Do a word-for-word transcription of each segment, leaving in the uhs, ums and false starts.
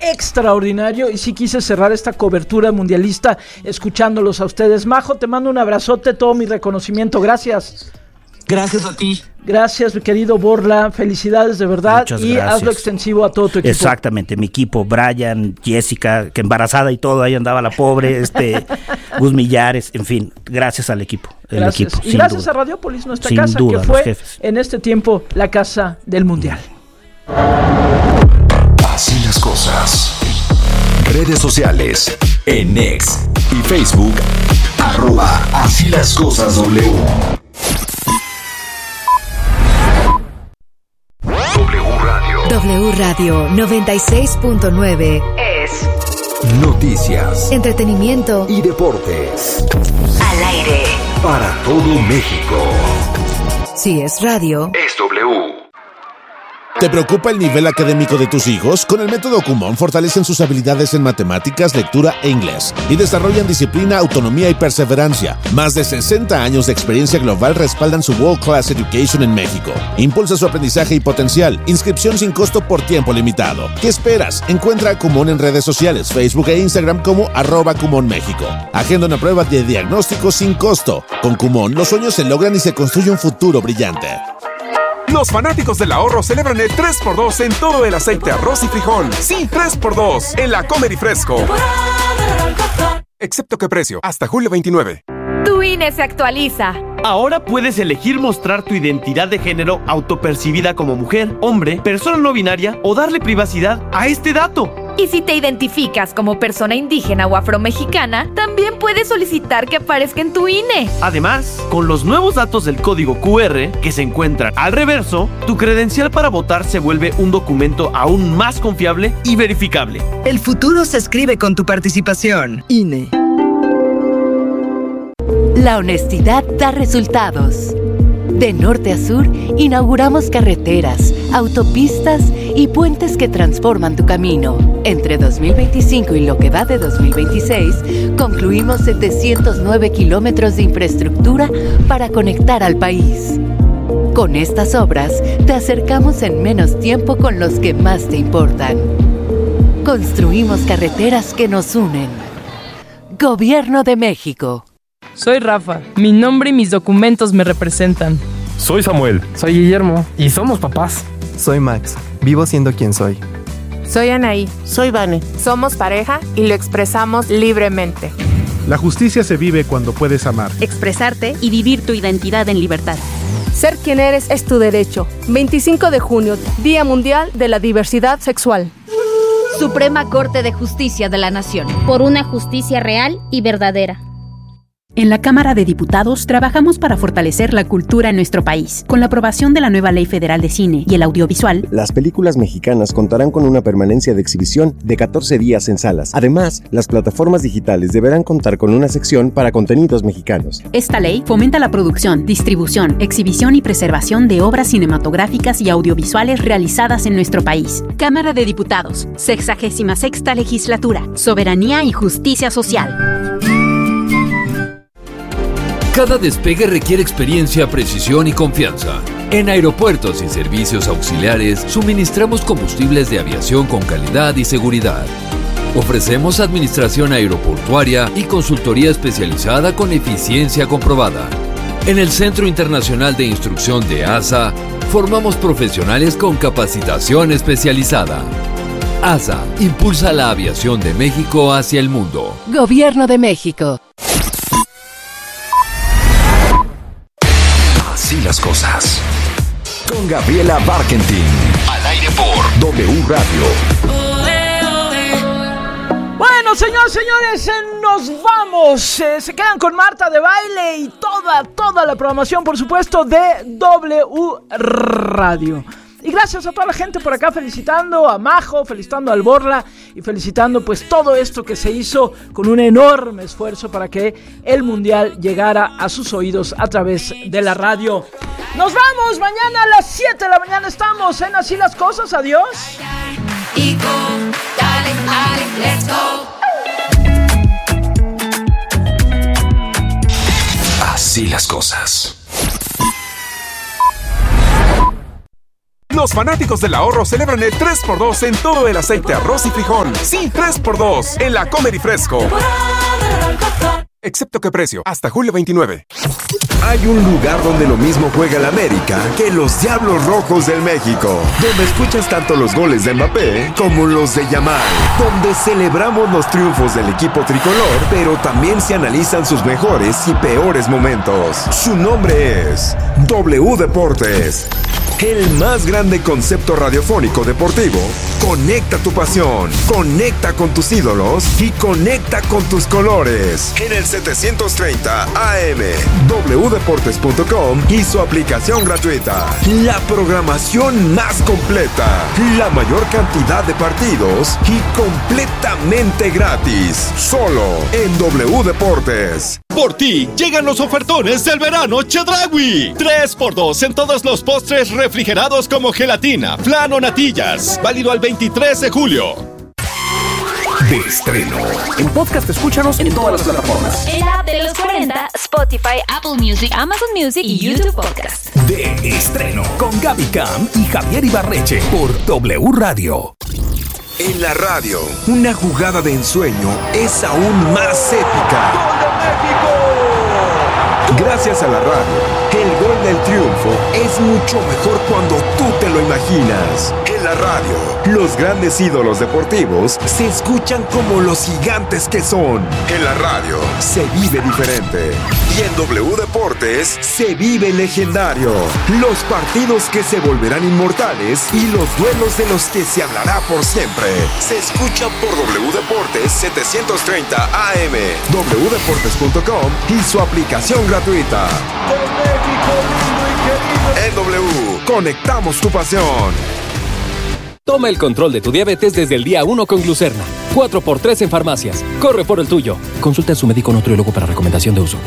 extraordinario y sí quise cerrar esta cobertura mundialista escuchándolos a ustedes. Majo, te mando un abrazote, todo mi reconocimiento, gracias. Gracias a ti. Gracias, mi querido Borla, felicidades de verdad. Muchas y gracias. hazlo extensivo a todo tu equipo. Exactamente, mi equipo, Brian, Jessica, que embarazada y todo, ahí andaba la pobre, este, Gus Millares, en fin, gracias al equipo. El Gracias. equipo, y sin gracias duda. a Radiopolis, nuestra Sin casa, duda, que los fue jefes. en este tiempo la casa del Mundial. Así las cosas. Redes sociales. En X y Facebook. Arroba Así las cosas W. W Radio. W Radio noventa y seis punto nueve es Noticias. entretenimiento Y deportes. al aire. Para todo México. Si es radio, Es W. ¿Te preocupa el nivel académico de tus hijos? Con el método Kumon fortalecen sus habilidades en matemáticas, lectura e inglés y desarrollan disciplina, autonomía y perseverancia. Más de sesenta años de experiencia global respaldan su World Class Education en México. Impulsa su aprendizaje y potencial. Inscripción sin costo por tiempo limitado. ¿Qué esperas? Encuentra a Kumon en redes sociales, Facebook e Instagram como arroba Kumon México. Agenda una prueba de diagnóstico sin costo. Con Kumon, los sueños se logran y se construye un futuro brillante. Los fanáticos del ahorro celebran el tres por dos en todo el aceite, arroz y frijol. Sí, tres por dos en la Comer y Fresco. Excepto que precio, hasta julio veintinueve. Tu I N E se actualiza. Ahora puedes elegir mostrar tu identidad de género autopercibida como mujer, hombre, persona no binaria o darle privacidad a este dato. Y si te identificas como persona indígena o afromexicana, también puedes solicitar que aparezca en tu I N E. Además, con los nuevos datos del código Q R que se encuentran al reverso, tu credencial para votar se vuelve un documento aún más confiable y verificable. El futuro se escribe con tu participación. I N E. la honestidad da resultados. De norte a sur, inauguramos carreteras, autopistas y puentes que transforman tu camino. Entre dos mil veinticinco y lo que va de dos mil veintiséis, concluimos setecientos nueve kilómetros de infraestructura para conectar al país. Con estas obras, te acercamos en menos tiempo con los que más te importan. Construimos carreteras que nos unen. Gobierno de México. Soy Rafa. Mi nombre y mis documentos me representan. Soy Samuel. Soy Guillermo. Y somos papás. Soy Max. Vivo siendo quien soy. Soy Anaí. Soy Vane. Somos pareja y lo expresamos libremente. La justicia se vive cuando puedes amar, expresarte y vivir tu identidad en libertad. Ser quien eres es tu derecho. veinticinco de junio, Día Mundial de la Diversidad Sexual. Suprema Corte de Justicia de la Nación. Por una justicia real y verdadera. En la Cámara de Diputados trabajamos para fortalecer la cultura en nuestro país. Con la aprobación de la nueva Ley Federal de Cine y el Audiovisual, las películas mexicanas contarán con una permanencia de exhibición de catorce días en salas. Además, las plataformas digitales deberán contar con una sección para contenidos mexicanos. Esta ley fomenta la producción, distribución, exhibición y preservación de obras cinematográficas y audiovisuales realizadas en nuestro país. Cámara de Diputados, sexagésima sexta Legislatura, Soberanía y Justicia Social. Cada despegue requiere experiencia, precisión y confianza. En Aeropuertos y Servicios Auxiliares suministramos combustibles de aviación con calidad y seguridad. Ofrecemos administración aeroportuaria y consultoría especializada con eficiencia comprobada. En el Centro Internacional de Instrucción de A S A, formamos profesionales con capacitación especializada. A S A impulsa la aviación de México hacia el mundo. Gobierno de México. Así las cosas. Con Gabriela Barkentin. Al aire por W Radio. Bueno, señores, señores, eh, nos vamos. Eh, se quedan con Marta de Baile y toda, toda la programación, por supuesto, de W Radio. Y gracias a toda la gente por acá felicitando a Majo, felicitando al Borla y felicitando pues todo esto que se hizo con un enorme esfuerzo para que el Mundial llegara a sus oídos a través de la radio. Nos vamos, mañana a las siete de la mañana estamos en Así las Cosas, adiós. Y go, dale, dale, let's go. Así las cosas. Los fanáticos del ahorro celebran el tres por dos en todo el aceite, arroz y frijol. Sí, tres por dos en la Comer y Fresco. Excepto que precio, hasta julio veintinueve. Hay un lugar donde lo mismo juega el América que los Diablos Rojos del México, donde escuchas tanto los goles de Mbappé como los de Yamal, donde celebramos los triunfos del equipo tricolor, pero también se analizan sus mejores y peores momentos. Su nombre es W Deportes. El más grande concepto radiofónico deportivo. Conecta tu pasión, conecta con tus ídolos y conecta con tus colores. En el setecientos treinta A M, w deportes punto com y su aplicación gratuita. La programación más completa, la mayor cantidad de partidos y completamente gratis. Solo en W Deportes. Por ti, llegan los ofertones del verano Chedraui. tres por dos en todos los postres refrigerados como gelatina, flan o natillas. Válido al veintitrés de julio. De estreno. En podcast escúchanos en todas las plataformas. El app de los cuarenta, Spotify, Apple Music, Amazon Music y YouTube Podcast. De estreno. Con Gaby Cam y Javier Ibarreche por W Radio. En la radio, una jugada de ensueño es aún más épica. ¡Gol de México! Gracias a la radio, el gol del triunfo es mucho mejor cuando tú te lo imaginas. En la radio, los grandes ídolos deportivos se escuchan como los gigantes que son. En la radio, se vive diferente. Y en W Deportes, se vive legendario. Los partidos que se volverán inmortales y los duelos de los que se hablará por siempre. Se escuchan por W Deportes setecientos treinta A M, w deportes punto com y su aplicación gratuita. En W, conectamos tu pasión. Toma el control de tu diabetes desde el día uno con Glucerna. cuatro por tres en farmacias. Corre por el tuyo. Consulta a su médico nutriólogo para recomendación de uso.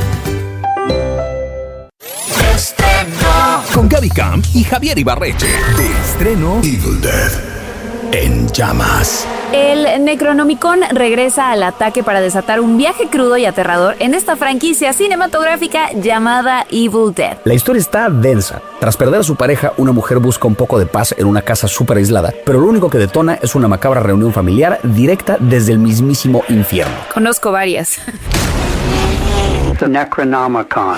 Estreno. Con Gaby Cam y Javier Ibarreche. De estreno. Evil Dead en llamas. El Necronomicon regresa al ataque para desatar un viaje crudo y aterrador en esta franquicia cinematográfica llamada Evil Dead. La historia está densa. Tras perder a su pareja, una mujer busca un poco de paz en una casa súper aislada, pero lo único que detona es una macabra reunión familiar directa desde el mismísimo infierno. Conozco varias. The Necronomicon.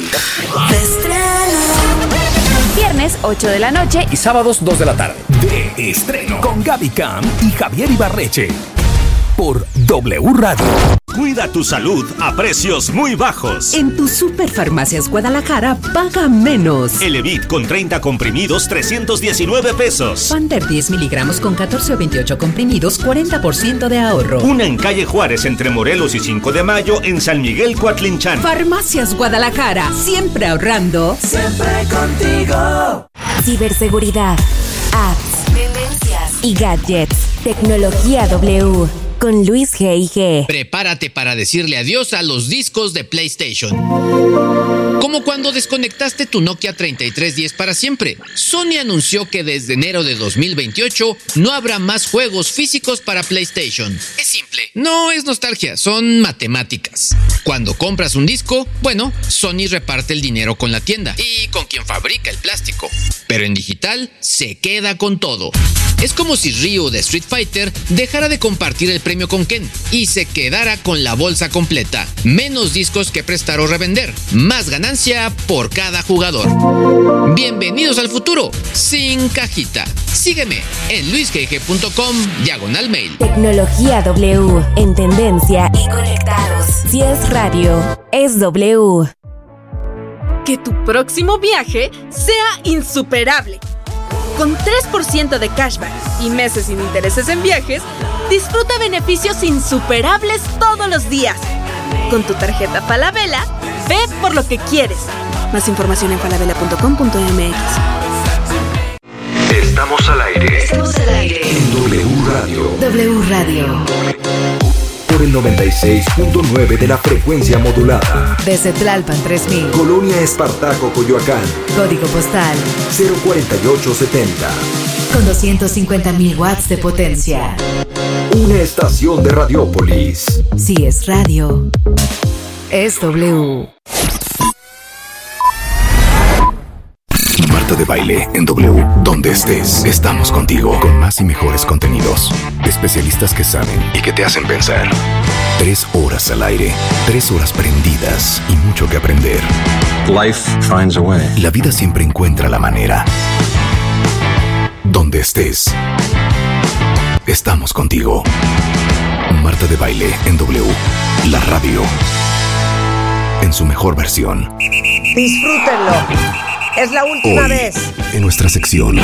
Viernes, ocho de la noche. Y sábados, dos de la tarde. De estreno. Con Gaby Cam y Javier Ibarreche. Por W Radio. Cuida tu salud a precios muy bajos. En tu Superfarmacias Guadalajara, paga menos. Elevit con treinta comprimidos, trescientos diecinueve pesos. Pander diez miligramos con catorce o veintiocho comprimidos, cuarenta por ciento de ahorro. Una en calle Juárez entre Morelos y cinco de mayo en San Miguel Coatlinchan. Farmacias Guadalajara, siempre ahorrando. Siempre contigo. Ciberseguridad, apps, tendencias y gadgets. Tecnología W. Con Luis G I G. Prepárate para decirle adiós a los discos de PlayStation. Como cuando desconectaste tu Nokia treinta y tres diez para siempre. Sony anunció que desde enero de dos mil veintiocho no habrá más juegos físicos para PlayStation. Es simple, no es nostalgia, son matemáticas. Cuando compras un disco, bueno, Sony reparte el dinero con la tienda y con quien fabrica el plástico. Pero en digital, se queda con todo. Es como si Ryu de Street Fighter dejara de compartir el premio con Ken y se quedara con la bolsa completa. Menos discos que prestar o revender. Más ganancia por cada jugador. Bienvenidos al futuro, sin cajita. Sígueme en luisgg.com diagonal mail. Tecnología W, en tendencia y conectados. Si es radio, es W. Que tu próximo viaje sea insuperable. Con tres por ciento de cashback y meses sin intereses en viajes, disfruta beneficios insuperables todos los días. Con tu tarjeta Falabella, ve por lo que quieres. Más información en falabella punto com punto m x. Estamos al aire. Estamos al aire. En W Radio. W Radio. Por el noventa y seis punto nueve de la frecuencia modulada. Desde Tlalpan tres mil. Colonia Espartaco, Coyoacán. Código postal cero cuarenta y ocho setenta. Con doscientos cincuenta mil watts de potencia. Una estación de Radiópolis. Si es radio, es W. Marta de Baile en W. Donde estés, estamos contigo con más y mejores contenidos. Especialistas que saben y que te hacen pensar. Tres horas al aire, tres horas prendidas y mucho que aprender. Life finds a way. La vida siempre encuentra la manera. Donde estés, estamos contigo. Marta de Baile en W. La radio. En su mejor versión. Disfrútenlo. Es la última Hoy, vez. En nuestra sección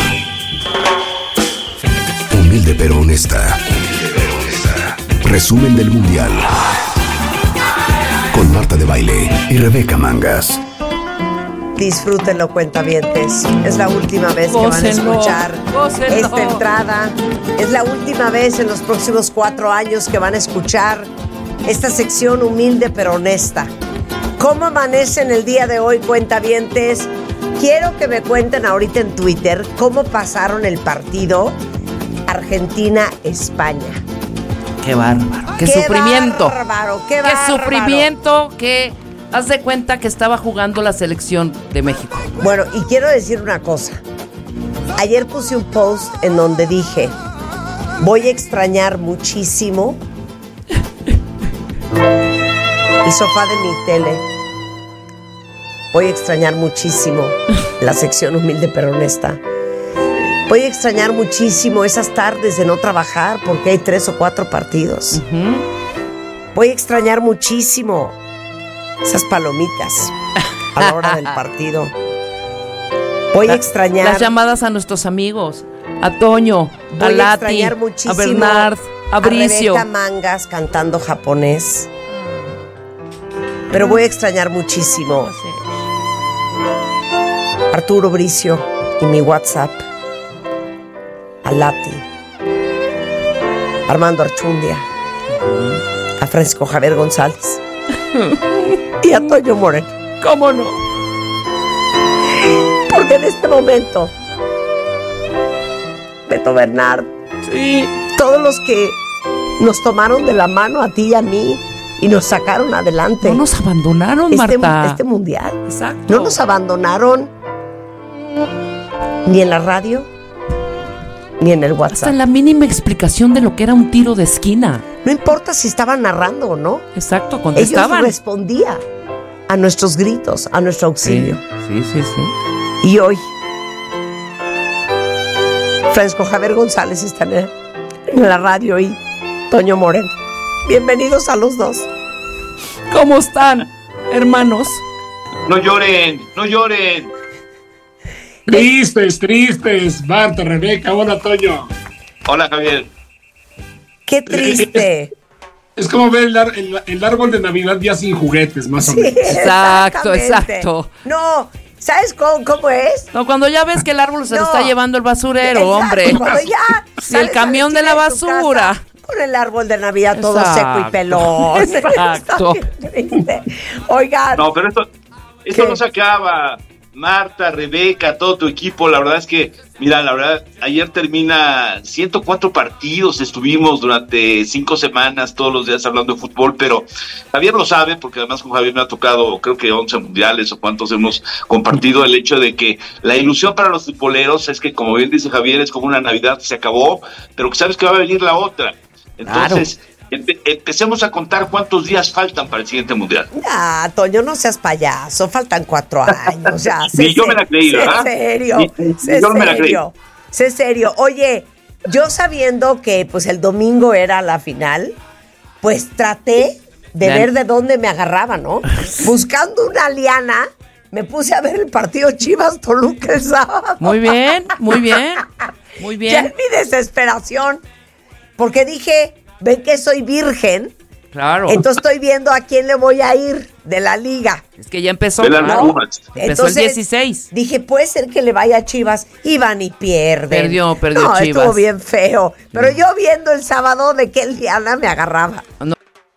Humilde pero honesta. Resumen del Mundial. Con Marta de Baile y Rebeca Mangas. Disfrútenlo, cuentavientes. Es la última vez que van a Gócenlo, escuchar gócenlo. esta entrada. Es la última vez en los próximos cuatro años que van a escuchar esta sección humilde pero honesta. ¿Cómo amanecen el día de hoy, cuentavientes? Quiero que me cuenten ahorita en Twitter cómo pasaron el partido Argentina-España. Qué bárbaro, qué, Qué sufrimiento. bárbaro, qué Qué bárbaro. sufrimiento que haz de cuenta que estaba jugando la selección de México. Bueno, y quiero decir una cosa. Ayer puse un post en donde dije, voy a extrañar muchísimo el sofá de mi tele. Voy a extrañar muchísimo la sección humilde pero honesta. Voy a extrañar muchísimo esas tardes de no trabajar porque hay tres o cuatro partidos. Uh-huh. Voy a extrañar muchísimo esas palomitas a la hora del partido. Voy a extrañar las llamadas a nuestros amigos, a Toño, Voy a Lati, a extrañar muchísimo a Bernard, a Bricio, a Rebeca Mangas cantando japonés. Pero voy a extrañar muchísimo a Arturo Bricio y mi WhatsApp, a Lati, a Armando Archundia, a Francisco Javier González y a Toño Moreno. ¿Cómo no? Porque en este momento Beto Bernard, sí, todos los que nos tomaron de la mano a ti y a mí y nos sacaron adelante. No nos abandonaron, este, Marta. Este mundial. Exacto. No nos abandonaron ni en la radio ni en el WhatsApp. Hasta en la mínima explicación de lo que era un tiro de esquina. No importa si estaban narrando o no. Exacto, contestaban. Ellos respondían a nuestros gritos, a nuestro auxilio. Sí, sí, sí, sí. Y hoy Francisco Javier González está en, el, en la radio y Toño Moreno. Bienvenidos a los dos. ¿Cómo están, hermanos? No lloren, no lloren. Tristes, tristes. Marta, Rebeca, hola, Toño. Hola, Javier. Qué triste. Es, es como ver el, ar, el, el árbol de Navidad ya sin juguetes, más o sí, menos. Exacto, exacto. No, ¿sabes cómo, cómo es? No, cuando ya ves que el árbol se no. lo está llevando el basurero, Exacto, hombre. Cuando ya si el camión de la basura. Con el árbol de Navidad todo Exacto. seco y pelón. Exacto. Oigan. No, pero esto, esto no se acaba. Marta, Rebeca, todo tu equipo, la verdad es que, mira, la verdad, ayer termina ciento cuatro partidos, estuvimos durante cinco semanas, todos los días hablando de fútbol, pero Javier lo sabe, porque además con Javier me ha tocado, creo que once mundiales o cuántos hemos compartido, el hecho de que la ilusión para los futboleros es que, como bien dice Javier, es como una Navidad que se acabó, pero que sabes que va a venir la otra. Entonces, claro. Empe- empecemos a contar cuántos días faltan para el siguiente mundial. Ya, Toño, no seas payaso, faltan cuatro años. Ya, Ni yo me la creí, ¿verdad? Sé serio, ni, ni sé yo me la creí. serio, sé serio. Oye, yo sabiendo que pues el domingo era la final, pues traté de Bien. ver de dónde me agarraba, ¿no? Buscando una liana, me puse a ver el partido Chivas-Toluca el sábado. Muy bien, muy bien, muy bien. Ya en mi desesperación, porque dije, ven que soy virgen. Claro. Entonces estoy viendo a quién le voy a ir de la liga. Es que ya empezó. De la ¿no? Pumas. Empezó el dieciséis. Dije, puede ser que le vaya a Chivas y van y pierden. Perdió, perdió no, Chivas. Estuvo bien feo. Pero yo viendo el sábado de que el Diana me agarraba. No.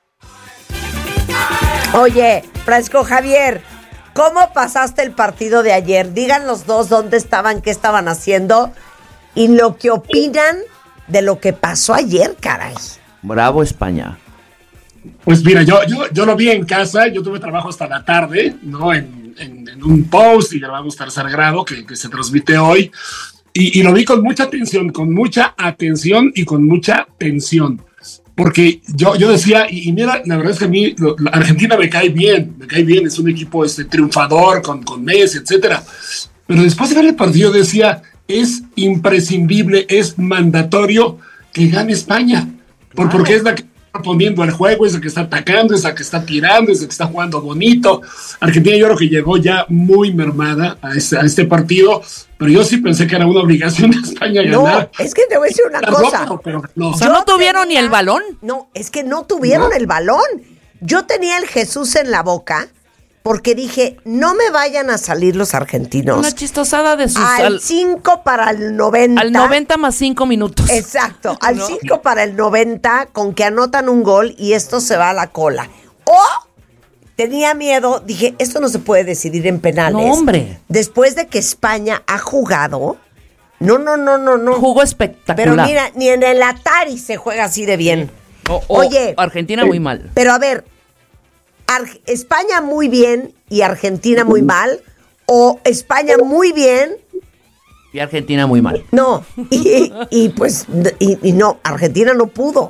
Oye, Francisco Javier, ¿cómo pasaste el partido de ayer? Digan los dos dónde estaban, qué estaban haciendo y lo que opinan de lo que pasó ayer, caray. Bravo, España. Pues mira, yo, yo, yo lo vi en casa, yo tuve trabajo hasta la tarde, ¿no? En, en, en un post y grabamos Tercer Grado, que, que se transmite hoy, y, y lo vi con mucha atención, con mucha atención y con mucha tensión. Porque yo, yo decía, y, y mira, la verdad es que a mí lo, la Argentina me cae bien, me cae bien, es un equipo este, triunfador con, con Messi, etcétera. Pero después de ver el partido decía, es imprescindible, es mandatorio que gane España, por, porque es la que está poniendo el juego, es la que está atacando, es la que está tirando, es la que está jugando bonito. Argentina yo creo que llegó ya muy mermada a este, a este partido, pero yo sí pensé que era una obligación de España ganar. No, es que te voy a decir una Claro, cosa. pero, pero no. O sea, ¿no tuvieron ni el balón? No, es que no tuvieron No. el balón. Yo tenía el Jesús en la boca porque dije, no me vayan a salir los argentinos. Una chistosada de sus... Al cinco para el noventa. Al noventa más cinco minutos. Exacto, al No. cinco para el noventa, con que anotan un gol y esto se va a la cola. O tenía miedo, dije, esto no se puede decidir en penales. No, hombre. Después de que España ha jugado, no, no, no, no, no. Jugó espectacular. Pero mira, ni en el Atari se juega así de bien. O- o Oye. Argentina muy mal. Pero a ver, Ar- España muy bien y Argentina muy mal, o España muy bien, Y Argentina muy mal. no, y, y pues, y, y no, Argentina no pudo.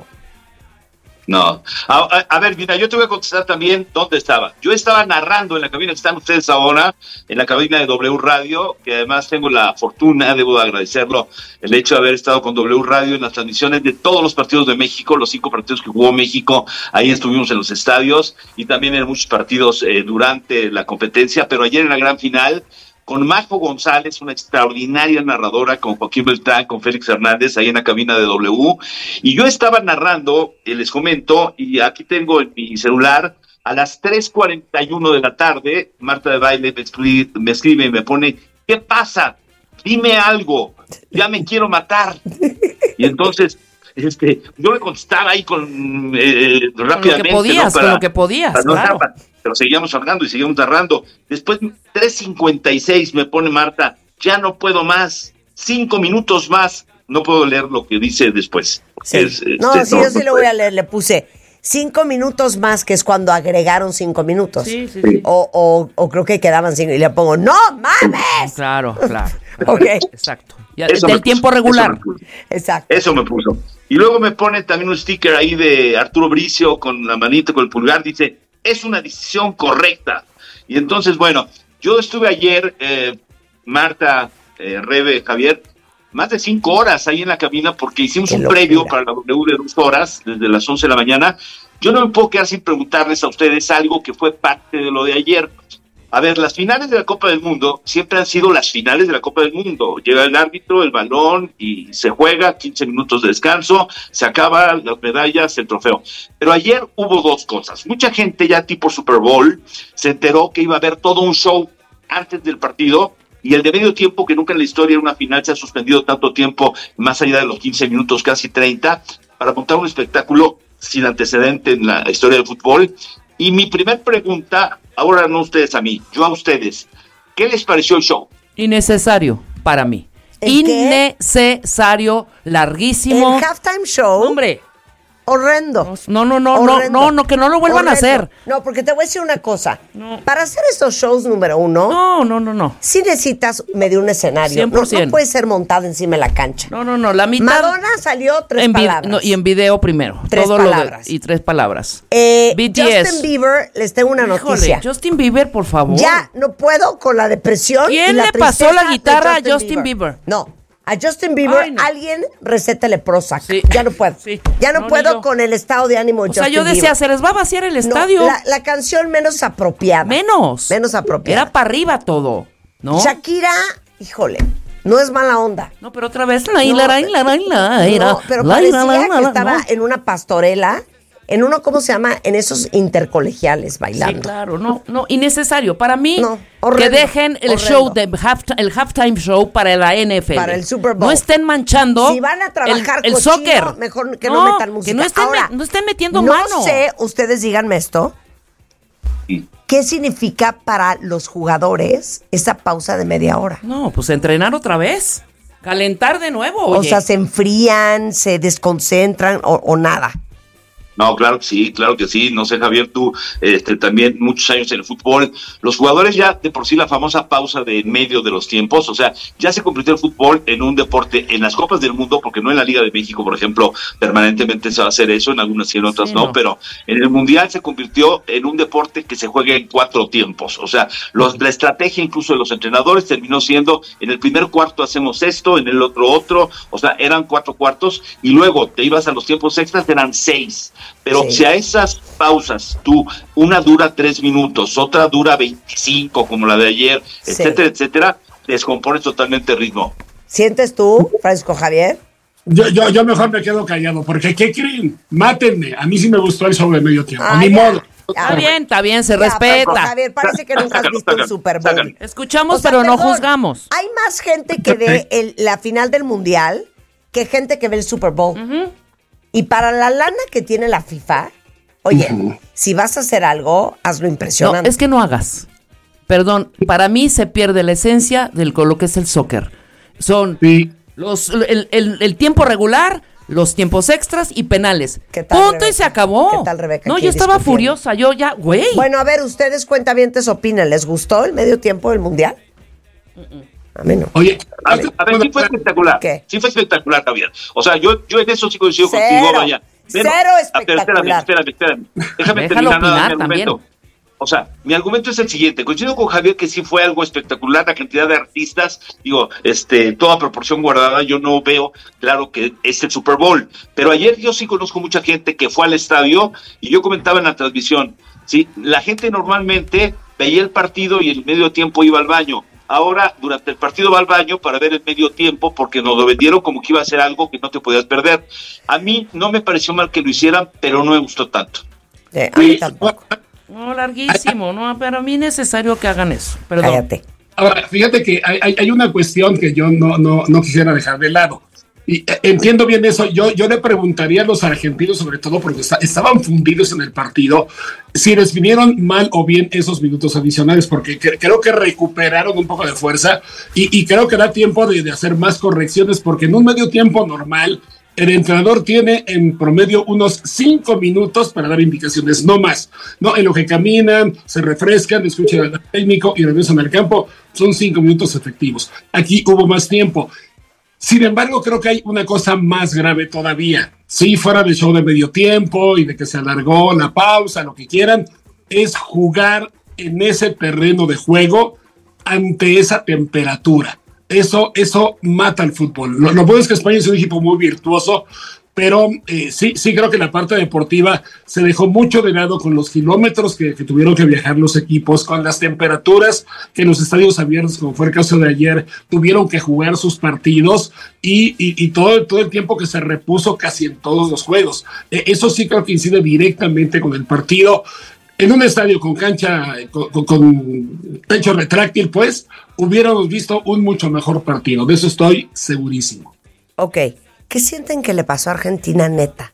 No. A, a- a ver, mira, yo te voy a contestar también dónde estaba. Yo estaba narrando en la cabina que están ustedes ahora, en la cabina de W Radio, que además tengo la fortuna, debo de agradecerlo, el hecho de haber estado con W Radio en las transmisiones de todos los partidos de México, los cinco partidos que jugó México, ahí estuvimos en los estadios, y también en muchos partidos eh, durante la competencia, pero ayer en la gran final, con Majo González, una extraordinaria narradora, con Joaquín Beltrán, con Félix Hernández, ahí en la cabina de W. Y yo estaba narrando, eh, les comento, y aquí tengo en mi celular, a las tres cuarenta y uno de la tarde, Marta de Baile me escribe, me escribe y me pone, ¿qué pasa? Dime algo, ya me quiero matar. Y entonces... Este, yo le contestaba ahí con eh, rápidamente. podías, ¿no? con lo que podías, para no claro. estar- pero seguíamos hablando y seguíamos narrando. Después, tres cincuenta y seis me pone Marta, ya no puedo más, cinco minutos más, no puedo leer lo que dice después. Sí. Es, este, No, sí, yo sí lo puedo. voy a leer, le puse cinco minutos más, que es cuando agregaron cinco minutos. Sí, sí, sí. O, o, o creo que quedaban cinco, y le pongo, ¡no mames! Claro, claro. Ok. Exacto. Ya, Eso del me tiempo puso, regular. eso me puso. Exacto. Eso me puso. Y luego me pone también un sticker ahí de Arturo Bricio con la manita, con el pulgar, dice, es una decisión correcta. Y entonces, bueno, yo estuve ayer, eh, Marta, eh, Rebe, Javier, más de cinco horas ahí en la cabina porque hicimos Qué un locura. previo para la W de dos horas, desde las once de la mañana. Yo no me puedo quedar sin preguntarles a ustedes algo que fue parte de lo de ayer. A ver, las finales de la Copa del Mundo siempre han sido las finales de la Copa del Mundo. Llega el árbitro, el balón y se juega, quince minutos de descanso, se acaban las medallas, el trofeo. Pero ayer hubo dos cosas. Mucha gente ya tipo Super Bowl se enteró que iba a haber todo un show antes del partido y el de medio tiempo, que nunca en la historia de una final se ha suspendido tanto tiempo, más allá de los quince minutos, casi treinta, para montar un espectáculo sin antecedente en la historia del fútbol. Y mi primer pregunta, ahora no ustedes a mí, yo a ustedes, ¿qué les pareció el show? Innecesario para mí. ¿El qué? Innecesario, larguísimo. El halftime show. Hombre. Horrendo. No, no, no, no, Horrendo. no, no, que no lo vuelvan a Horrendo. hacer. No, porque te voy a decir una cosa. Para hacer estos shows número uno, No, no, no, no. sí necesitas medio un escenario. cien por No, ciento. no puede ser montado encima de la cancha. No, no, no, la mitad. Madonna salió tres en vi- palabras. no, y en video primero. Tres todo Lo palabras. de, y tres palabras. Eh, B T S. Justin Bieber, les tengo una Híjole, noticia. Justin Bieber, por favor. Ya no puedo con la depresión. y ¿Quién la le pasó la tristeza de guitarra a Justin Bieber? No. A Justin Bieber, Ay, no. alguien recétale Prozac. Sí. Ya no puedo. Sí. Ya no, No, ni puedo yo. con el estado de ánimo de O sea, Justin yo decía, Bieber. se les va a vaciar el No, estadio. la, la canción menos apropiada. Menos. Menos apropiada. Era para arriba todo, ¿no? Shakira, híjole, no es mala onda. No, pero otra vez, la, No, la, la, la, la, la, era, No, pero la, parecía la, la, la, que la, estaba no. en una pastorela, en uno, ¿cómo se llama? En esos intercolegiales bailando. Sí, claro, no, no, innecesario. Para mí, No, que horrendo, dejen el horrendo. show de half, el halftime show para la N F L. Para el Super Bowl. No estén manchando Si van a trabajar el, el cochino, soccer. mejor que no, metan música. Que no estén, Ahora, me- no estén metiendo no mano. sé, ustedes díganme esto. ¿Qué significa para los jugadores esa pausa de media hora? No, pues entrenar otra vez. Calentar de nuevo, O oye. sea, se enfrían, se desconcentran o, o nada. No, claro que sí, claro que sí. No sé, Javier, tú este, también muchos años en el fútbol. Los jugadores ya de por sí la famosa pausa de en medio de los tiempos, o sea, ya se convirtió el fútbol en un deporte en las Copas del Mundo, porque no en la Liga de México, por ejemplo, permanentemente se va a hacer eso, en algunas y en otras sí, no, no, pero en el Mundial se convirtió en un deporte que se juega en cuatro tiempos. O sea, los, la estrategia incluso de los entrenadores terminó siendo, en el primer cuarto hacemos esto, en el otro otro, o sea, eran cuatro cuartos, y luego te ibas a los tiempos extras, eran seis. Pero sí. Si a esas pausas tú, una dura tres minutos, otra dura veinticinco, como la de ayer, sí. etcétera, etcétera, descompones totalmente el ritmo. ¿Sientes tú, Francisco Javier? Yo, yo, yo mejor me quedo callado, porque ¿qué creen? Mátenme. A mí sí me gustó el show de medio tiempo. Ah, Ni ya, modo. Ya, está bien, está bien, se ya, respeta. Francisco Javier, parece que nunca has visto un Super Bowl. Sácalo. Escuchamos, o sea, pero no perdón, juzgamos. Hay más gente que ve el, la final del Mundial que gente que ve el Super Bowl. Uh-huh. Y para la lana que tiene la FIFA, oye, uh-huh. si vas a hacer algo, hazlo impresionante. No, es que no hagas. Perdón, para mí se pierde la esencia de lo que es el soccer. Son sí. los el, el, el tiempo regular, los tiempos extras y penales. ¿Qué tal, punto Rebeca? y se acabó. ¿Qué tal, Rebeca? No, yo estaba discutiendo? furiosa, yo ya, güey. Bueno, a ver, ustedes cuentavientes opinen, ¿les gustó el medio tiempo del Mundial? Uh-uh. A mí no. Oye, a ver, a ver, sí fue espectacular. ¿Qué? Sí fue espectacular, Javier. O sea, yo, yo en eso sí coincido Cero. contigo, vaya. Pero, Cero espectacular. Espérame, espérame, espérame. Déjame Déjalo terminar nada, mi también. argumento. O sea, mi argumento es el siguiente. Coincido con Javier que sí fue algo espectacular, la cantidad de artistas, digo, este, toda proporción guardada, yo no veo, claro que es el Super Bowl, pero ayer yo sí conozco mucha gente que fue al estadio y yo comentaba en la transmisión, sí, la gente normalmente veía el partido y en el medio tiempo iba al baño. Ahora, durante el partido va al baño para ver el medio tiempo porque nos lo vendieron como que iba a ser algo que no te podías perder. A mí no me pareció mal que lo hicieran, pero no me gustó tanto. Eh, a mí tampoco. No, larguísimo, no, pero a mí es necesario que hagan eso. Perdón. Cállate. Ahora, fíjate que hay, hay una cuestión que yo no, no, no quisiera dejar de lado. Y eh, entiendo bien eso. Yo, yo le preguntaría a los argentinos, sobre todo porque está, estaban fundidos en el partido, si les vinieron mal o bien esos minutos adicionales, porque cre- creo que recuperaron un poco de fuerza y, y creo que da tiempo de, de hacer más correcciones, porque en un medio tiempo normal el entrenador tiene en promedio unos cinco minutos para dar indicaciones, no más. No, en lo que caminan, se refrescan, escuchan al técnico y regresan al campo, son cinco minutos efectivos. Aquí hubo más tiempo. Sin embargo, creo que hay una cosa más grave todavía. Sí, fuera del show de medio tiempo y de que se alargó la pausa, lo que quieran, es jugar en ese terreno de juego ante esa temperatura. Eso, eso mata al fútbol. Lo, lo bueno es que España es un equipo muy virtuoso, pero eh, sí, sí creo que la parte deportiva se dejó mucho de lado con los kilómetros que, que tuvieron que viajar los equipos, con las temperaturas que en los estadios abiertos, como fue el caso de ayer, tuvieron que jugar sus partidos y, y, y todo, todo el tiempo que se repuso casi en todos los juegos. Eh, eso sí creo que incide directamente con el partido. En un estadio con cancha, con, con, con techo retráctil, pues, hubiéramos visto un mucho mejor partido. De eso estoy segurísimo. Ok. ¿Qué sienten que le pasó a Argentina, neta?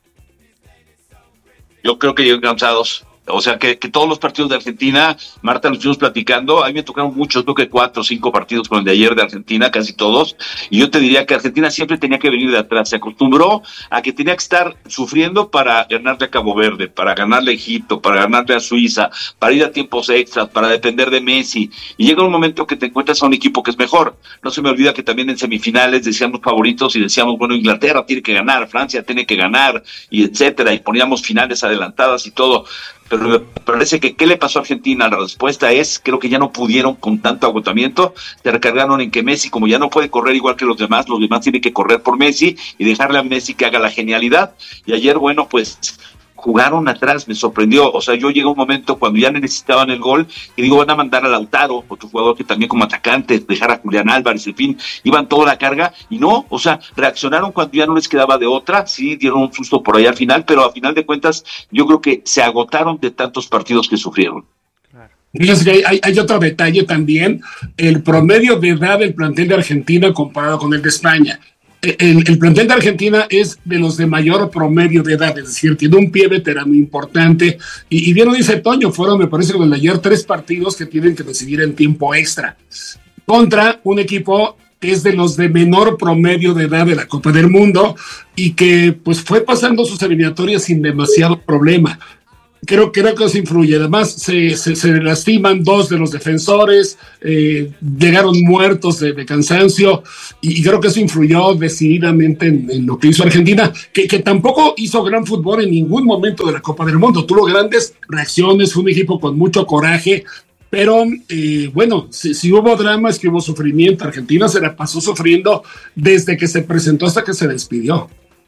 Yo creo que llegan cansados. O sea, que, que todos los partidos de Argentina, Marta, los estuvimos platicando, a mí me tocaron muchos, creo que cuatro o cinco partidos con el de ayer de Argentina, casi todos, y yo te diría que Argentina siempre tenía que venir de atrás, se acostumbró a que tenía que estar sufriendo para ganarle a Cabo Verde, para ganarle a Egipto, para ganarle a Suiza, para ir a tiempos extras, para depender de Messi, y llega un momento que te encuentras a un equipo que es mejor. No se me olvida que también en semifinales decíamos favoritos y decíamos, bueno, Inglaterra tiene que ganar, Francia tiene que ganar, y etcétera, y poníamos finales adelantadas y todo. Pero me parece que ¿qué le pasó a Argentina? La respuesta es, creo que ya no pudieron con tanto agotamiento, se recargaron en que Messi, como ya no puede correr igual que los demás, los demás tienen que correr por Messi y dejarle a Messi que haga la genialidad. Y ayer, bueno, pues jugaron atrás, me sorprendió. O sea, yo llegué a un momento cuando ya necesitaban el gol y digo, van a mandar a Lautaro, otro jugador que también como atacante, dejar a Julián Álvarez, en fin, iban toda la carga y no, o sea, reaccionaron cuando ya no les quedaba de otra, sí, dieron un susto por ahí al final, pero a final de cuentas yo creo que se agotaron de tantos partidos que sufrieron. Fíjense que hay, hay, hay otro detalle también, el promedio de edad del plantel de Argentina comparado con el de España. El, el plantel de Argentina es de los de mayor promedio de edad, es decir, tiene un pie veterano importante. Y, y bien lo dice Toño, fueron, me parece, con el de ayer tres partidos que tienen que decidir en tiempo extra contra un equipo que es de los de menor promedio de edad de la Copa del Mundo y que pues fue pasando sus eliminatorias sin demasiado problema. Creo, creo que eso influye. Además, se, se, se lastiman dos de los defensores, eh, llegaron muertos de, de cansancio, y, y creo que eso influyó decididamente en, en lo que hizo Argentina, que, que tampoco hizo gran fútbol en ningún momento de la Copa del Mundo. Tuvo grandes reacciones, fue un equipo con mucho coraje, pero eh, bueno, si, si hubo dramas, que hubo sufrimiento, Argentina se la pasó sufriendo desde que se presentó hasta que se despidió.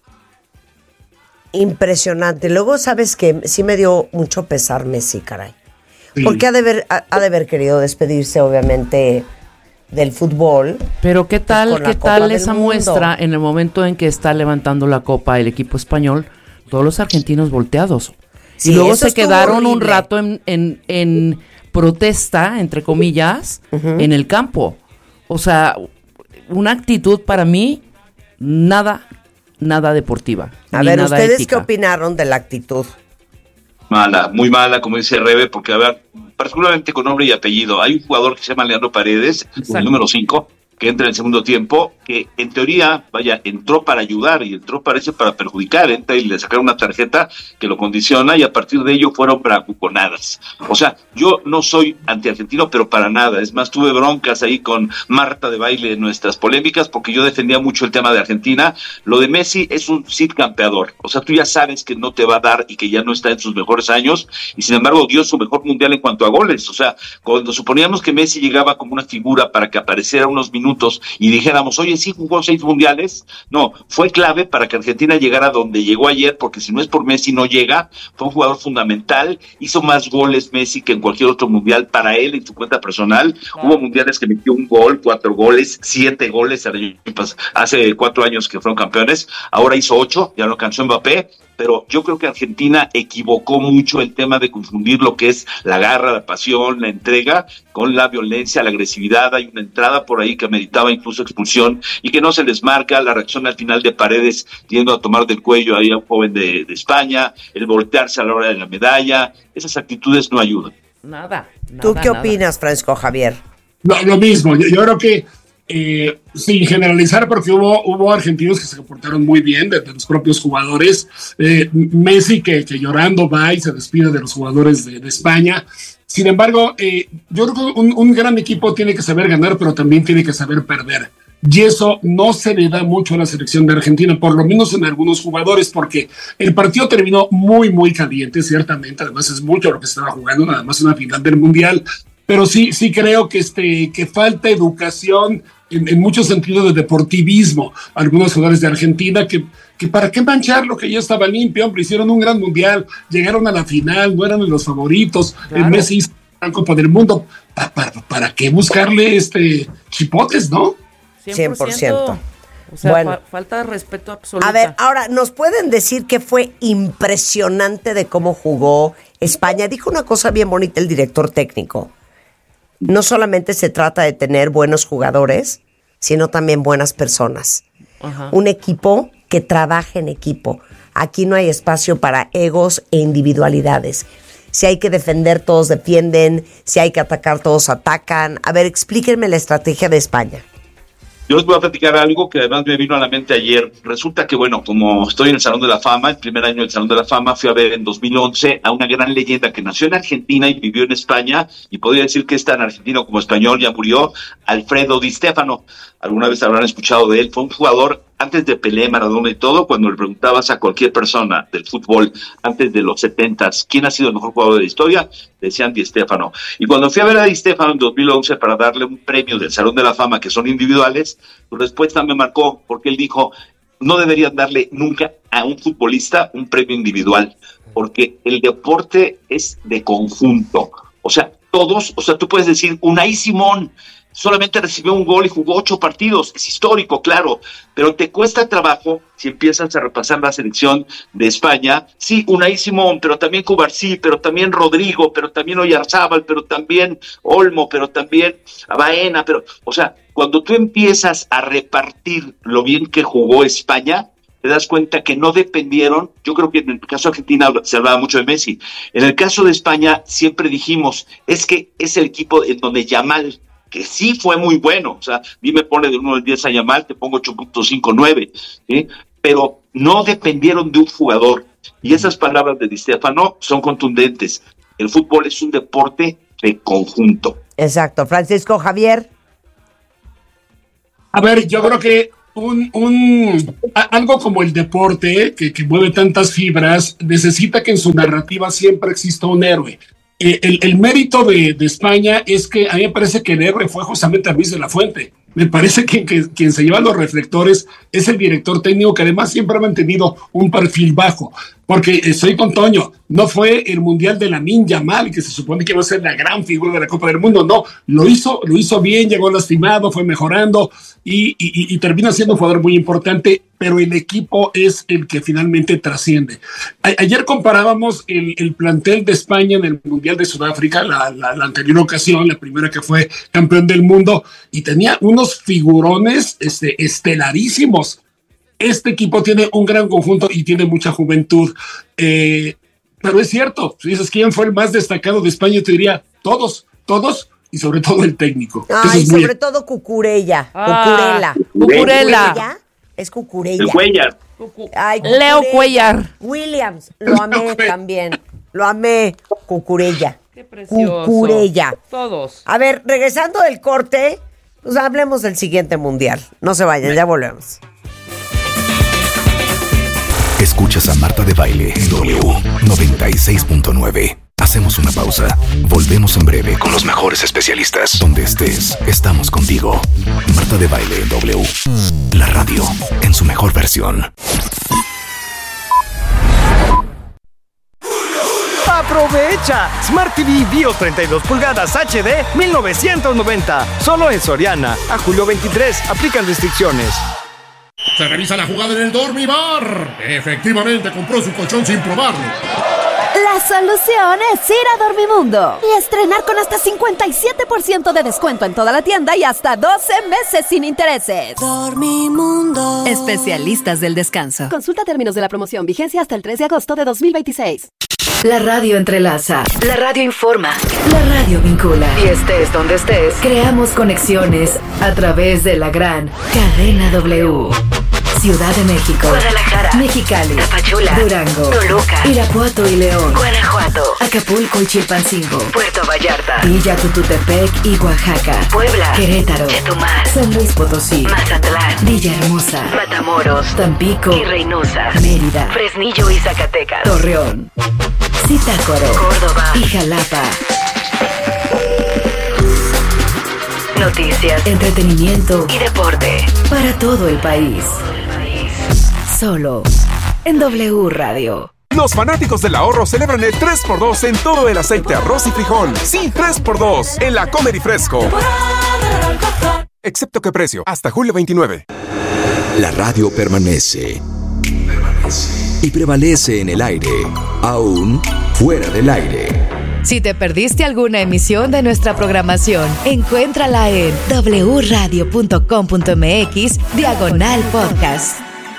Impresionante. Luego, sabes que sí me dio mucho pesar Messi, caray. Sí. Porque ha de, haber, ha, ha de haber querido despedirse, obviamente, del fútbol. Pero ¿qué tal, qué tal esa muestra en el momento en que está levantando la copa el equipo español? Todos los argentinos volteados. Sí, y luego se quedaron horrible. un rato en, en, en protesta, entre comillas, uh-huh. en el campo. O sea, una actitud para mí nada nada deportiva. A ver, ¿ustedes ética. qué opinaron de la actitud? Mala, muy mala, como dice Rebe, porque, a ver, particularmente con nombre y apellido, hay un jugador que se llama Leandro Paredes, Exacto. el número cinco, que entra en el segundo tiempo, que en teoría, vaya, entró para ayudar y entró parece para perjudicar, entra y le sacaron una tarjeta que lo condiciona y a partir de ello fueron bravuconadas. O sea, yo no soy antiargentino, pero para nada. Es más, tuve broncas ahí con Marta de Baile en nuestras polémicas porque yo defendía mucho el tema de Argentina. Lo de Messi es un Cid campeador. O sea, tú ya sabes que no te va a dar y que ya no está en sus mejores años y sin embargo dio su mejor mundial en cuanto a goles. O sea, cuando suponíamos que Messi llegaba como una figura para que apareciera unos minutos y dijéramos, oye, sí jugó seis mundiales, no, fue clave para que Argentina llegara donde llegó ayer, porque si no es por Messi no llega. Fue un jugador fundamental, hizo más goles Messi que en cualquier otro mundial para él en su cuenta personal. Claro. Hubo mundiales que metió un gol, cuatro goles, siete goles hace cuatro años que fueron campeones, ahora hizo ocho, ya lo alcanzó Mbappé. Pero yo creo que Argentina equivocó mucho el tema de confundir lo que es la garra, la pasión, la entrega con la violencia, la agresividad. Hay una entrada por ahí que meritaba incluso expulsión y que no se les marca. La reacción al final de Paredes yendo a tomar del cuello ahí a un joven de, de España, el voltearse a la hora de la medalla, esas actitudes no ayudan. Nada. nada ¿Tú qué nada. opinas, Francisco Javier? No, lo mismo, yo, yo creo que Eh, sin generalizar, porque hubo, hubo argentinos que se comportaron muy bien, de, de los propios jugadores. eh, Messi que, que llorando va y se despide de los jugadores de, de España. Sin embargo, eh, yo creo que un, un gran equipo tiene que saber ganar, pero también tiene que saber perder. Y eso no se le da mucho a la selección de Argentina, por lo menos en algunos jugadores, porque el partido terminó muy, muy caliente, ciertamente. Además es mucho lo que se estaba jugando, nada más una final del Mundial. Pero sí, sí creo que, este, que falta educación en, en muchos sentidos de deportivismo. Algunos jugadores de Argentina que, que para qué manchar lo que ya estaba limpio, hombre, hicieron un gran mundial, llegaron a la final, no eran los favoritos, claro. El Messi hizo la Copa del Mundo, ¿para, para, para qué buscarle este chipotes, no? cien por ciento. O sea, bueno, fa- falta de respeto absoluto. A ver, ahora, ¿nos pueden decir que fue impresionante de cómo jugó España? Dijo una cosa bien bonita el director técnico. No solamente se trata de tener buenos jugadores, sino también buenas personas. Ajá. Un equipo que trabaja en equipo. Aquí no hay espacio para egos e individualidades. Si hay que defender, todos defienden. Si hay que atacar, todos atacan. A ver, explíquenme la estrategia de España. Yo les voy a platicar algo que además me vino a la mente ayer. Resulta que, bueno, como estoy en el Salón de la Fama, el primer año del Salón de la Fama, fui a ver en dos mil once a una gran leyenda que nació en Argentina y vivió en España, y podría decir que es tan argentino como español, ya murió, Alfredo Di Stéfano. Alguna vez habrán escuchado de él. Fue un jugador, antes de Pelé, Maradona y todo, cuando le preguntabas a cualquier persona del fútbol antes de los setentas, ¿quién ha sido el mejor jugador de la historia? Decían Di Stéfano. Y cuando fui a ver a Di Stéfano en dos mil once para darle un premio del Salón de la Fama, que son individuales, su respuesta me marcó, porque él dijo, no deberían darle nunca a un futbolista un premio individual, porque el deporte es de conjunto. O sea, todos, o sea, tú puedes decir, Unai Simón solamente recibió un gol y jugó ocho partidos, es histórico, claro, pero te cuesta trabajo si empiezas a repasar la selección de España. Sí, Unai Simón, pero también Cubarsí, pero también Rodrigo, pero también Oyarzábal, pero también Olmo, pero también Baena, pero, o sea, cuando tú empiezas a repartir lo bien que jugó España, te das cuenta que no dependieron. Yo creo que en el caso de Argentina se hablaba mucho de Messi. En el caso de España siempre dijimos, es que es el equipo en donde Yamal, que sí fue muy bueno. O sea, a mí me pone de uno al diez a Yamal, te pongo ocho punto cinco nueve, ¿sí? Pero no dependieron de un jugador. Y esas palabras de Di Stéfano son contundentes. El fútbol es un deporte de conjunto. Exacto. Francisco Javier. A ver, yo creo que un, un a, algo como el deporte, que, que mueve tantas fibras, necesita que en su narrativa siempre exista un héroe. Eh, el, el mérito de, de España es que a mí me parece que el héroe fue justamente Luis de la Fuente. Me parece que, que quien se lleva los reflectores es el director técnico, que además siempre ha mantenido un perfil bajo. Porque estoy con Toño, no fue el Mundial de Lamine Yamal, que se supone que va a ser la gran figura de la Copa del Mundo, no, lo hizo, lo hizo bien, llegó lastimado, fue mejorando y, y, y termina siendo un jugador muy importante, pero el equipo es el que finalmente trasciende. A, ayer comparábamos el, el plantel de España en el Mundial de Sudáfrica, la, la, la anterior ocasión, la primera que fue campeón del mundo, y tenía unos figurones este, estelarísimos. Este equipo tiene un gran conjunto y tiene mucha juventud, eh, pero es cierto, si dices quién fue el más destacado de España, te diría todos, todos y sobre todo el técnico. Ay, es sobre muy... todo Cucurella, Ah, Cucurella. Cucurella. ¿Cucurella? Es Cucurella. El Cuellar. Ay, Leo Cucurella. Cuellar. Williams, lo amé también, lo amé, Cucurella. Qué precioso. Cucurella. Todos. A ver, regresando del corte, pues hablemos del siguiente mundial. No se vayan, ya volvemos. Escuchas a Marta de Baile en W noventa y seis punto nueve. Hacemos una pausa. Volvemos en breve con los mejores especialistas. Donde estés, estamos contigo. Marta de Baile en W. La radio en su mejor versión. ¡Aprovecha! Smart T V BIOS treinta y dos pulgadas H D mil novecientos noventa. Solo en Soriana. A julio veintitrés. Aplican restricciones. Se revisa la jugada en el Dormibar. Efectivamente, compró su colchón sin probarlo. La solución es ir a Dormimundo y estrenar con hasta cincuenta y siete por ciento de descuento en toda la tienda y hasta doce meses sin intereses. Dormimundo. Especialistas del descanso. Consulta términos de la promoción. Vigencia hasta el tres de agosto de dos mil veintiséis. La radio entrelaza, la radio informa, la radio vincula. Y estés donde estés, creamos conexiones a través de la gran cadena W. Ciudad de México, Guadalajara, Mexicali, Tapachula, Durango, Toluca, Irapuato y León, Guanajuato, Acapulco y Chilpancingo, Puerto Vallarta, Villa Cututepec y Oaxaca, Puebla, Querétaro, Chetumal, San Luis Potosí, Mazatlán, Villahermosa, Matamoros, Tampico y Reynosa, Mérida, Fresnillo y Zacatecas, Torreón, Zitácuaro, Córdoba y Jalapa. Noticias, entretenimiento y deporte para todo el país. Solo en W Radio. Los fanáticos del ahorro celebran el tres por dos en todo el aceite, arroz y frijol. Sí, tres por dos en la Comer y Fresco. Excepto que precio, hasta julio veintinueve. La radio permanece. Y prevalece en el aire, aún fuera del aire. Si te perdiste alguna emisión de nuestra programación, encuéntrala en w radio punto com punto m x diagonal podcast.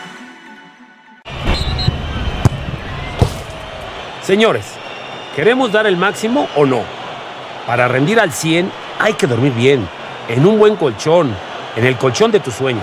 Señores, ¿queremos dar el máximo o no? Para rendir al cien hay que dormir bien, en un buen colchón, en el colchón de tus sueños.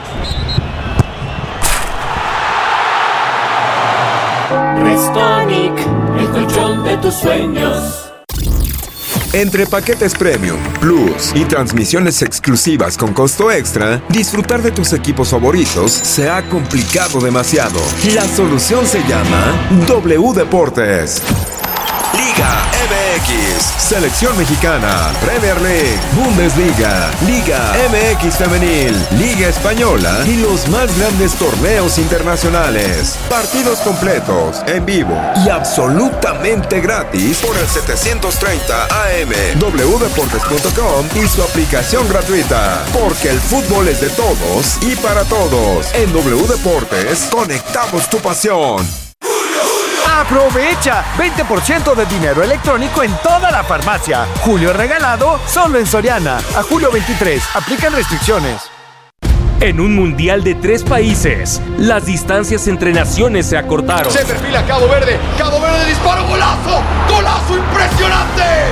Restonic, el colchón de tus sueños. Entre paquetes Premium, Plus y transmisiones exclusivas con costo extra, disfrutar de tus equipos favoritos se ha complicado demasiado. La solución se llama W Deportes. Liga M X, Selección Mexicana, Premier League, Bundesliga, Liga M X Femenil, Liga Española y los más grandes torneos internacionales. Partidos completos, en vivo y absolutamente gratis por el setecientos treinta A M, w deportes punto com y su aplicación gratuita. Porque el fútbol es de todos y para todos. En W Deportes, conectamos tu pasión. ¡Aprovecha! veinte por ciento de dinero electrónico en toda la farmacia. Julio regalado solo en Soriana. A julio veintitrés. Aplican restricciones. En un mundial de tres países, las distancias entre naciones se acortaron. Se perfila Cabo Verde. Cabo Verde disparo. ¡Golazo! ¡Golazo impresionante! Selección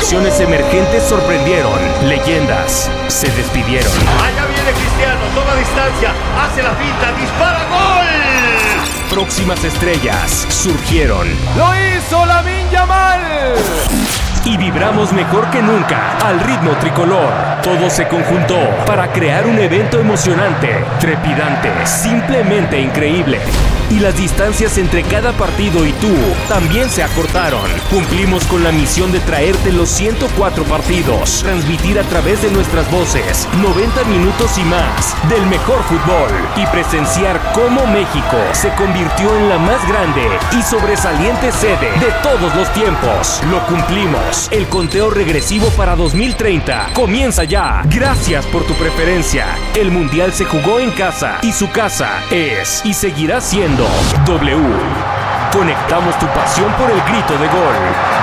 Selecciones emergentes sorprendieron. Leyendas se despidieron. Allá viene Cristiano, toma distancia, hace la finta, dispara, ¡gol! Próximas estrellas surgieron. ¡Lo hizo Lamine Yamal! Y vibramos mejor que nunca al ritmo tricolor. Todo se conjuntó para crear un evento emocionante, trepidante, simplemente increíble. Y las distancias entre cada partido y tú también se acortaron. Cumplimos con la misión de traerte los ciento cuatro partidos, transmitir a través de nuestras voces noventa minutos y más del mejor fútbol y presenciar cómo México se convirtió en la más grande y sobresaliente sede de todos los tiempos. Lo cumplimos. El conteo regresivo para dos mil treinta comienza ya. Gracias por tu preferencia. El Mundial se jugó en casa y su casa es y seguirá siendo W. Conectamos tu pasión por el grito de gol.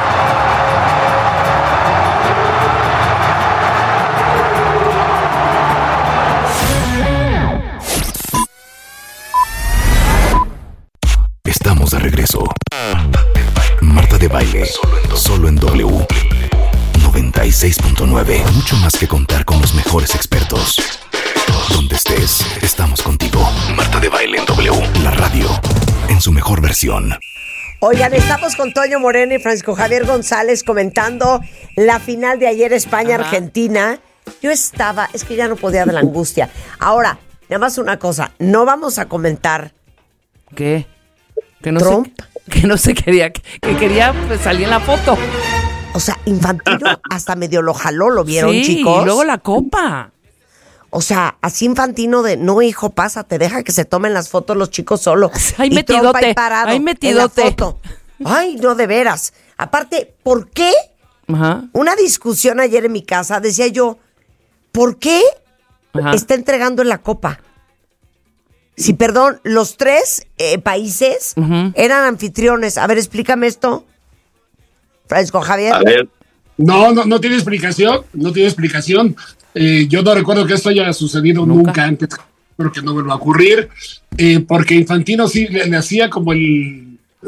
Estamos de regreso. Marta de Baile, solo en W. noventa y seis punto nueve. Mucho más que contar con los mejores expertos. Donde estés, estamos contigo. Marta de Baile en W, la radio, en su mejor versión. Oigan, estamos con Toño Moreno y Francisco Javier González comentando la final de ayer España-Argentina. Yo estaba, es que ya no podía de la angustia. Ahora, nada más una cosa, no vamos a comentar. ¿Qué? Que no Trump. Se, que no se quería, que, que quería pues, salir en la foto. O sea, Infantino hasta medio lo jaló, ¿lo vieron, sí, chicos? Y luego la copa. O sea, así Infantino de, no, hijo, pásate, deja que se tomen las fotos los chicos solo. Ay, y metidote, Trump ahí parado ay, metidote. en la foto. Ay, no, de veras. Aparte, ¿por qué? Ajá. Una discusión ayer en mi casa, decía yo, ¿por qué Ajá. está entregando la copa? Si, perdón, los tres eh, países uh-huh. eran anfitriones. A ver, explícame esto. Francisco Javier. A ver. No, no, no tiene explicación, no tiene explicación. Eh, yo no recuerdo que esto haya sucedido nunca, nunca antes, espero que no vuelva a ocurrir, eh, porque Infantino sí le, le hacía como el